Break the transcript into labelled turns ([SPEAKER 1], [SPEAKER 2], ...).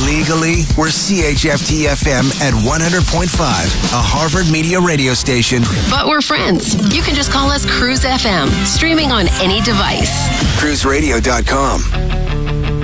[SPEAKER 1] Legally, we're CHFT-FM at 100.5, a Harvard Media radio station.
[SPEAKER 2] But we're friends. You can just call us Cruise FM, streaming on any device.
[SPEAKER 1] CruiseRadio.com.